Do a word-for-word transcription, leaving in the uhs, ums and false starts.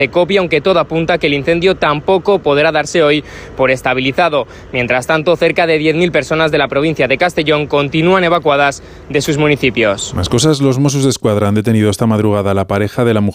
de copia, aunque todo apunta a que el incendio tampoco podrá darse hoy por estabilizado. Mientras tanto, cerca de diez mil personas de la provincia de Castellón continúan evacuadas de sus municipios. Más cosas, los Mossos d'Esquadra han detenido esta madrugada a la pareja de la mujer